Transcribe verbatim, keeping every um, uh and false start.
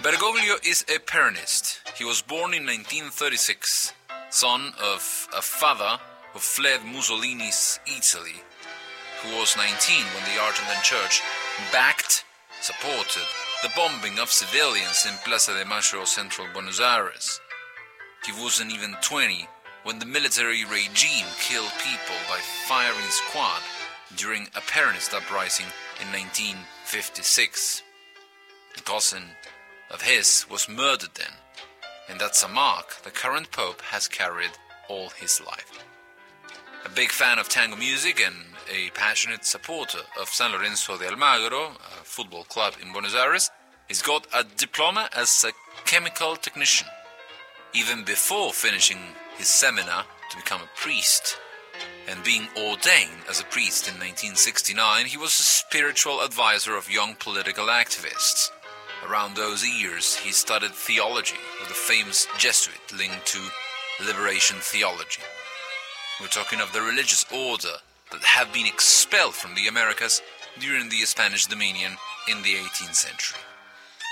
Bergoglio is a Peronist. He was born in nineteen thirty-six, son of a father who fled Mussolini's Italy, who was nineteen when the Argentine Church backed, supported, the bombing of civilians in Plaza de Mayo, central Buenos Aires. He wasn't even twenty when the military regime killed people by firing squad during a Peronist uprising in nineteen fifty-six. A cousin of his was murdered then, and that's a mark the current Pope has carried all his life. A big fan of tango music and a passionate supporter of San Lorenzo de Almagro, a football club in Buenos Aires, he's got a diploma as a chemical technician. Even before finishing his seminar to become a priest and being ordained as a priest in nineteen sixty-nine, he was a spiritual advisor of young political activists. Around those years, he studied theology with a famous Jesuit linked to liberation theology. We're talking of the religious order that had been expelled from the Americas during the Spanish dominion in the eighteenth century.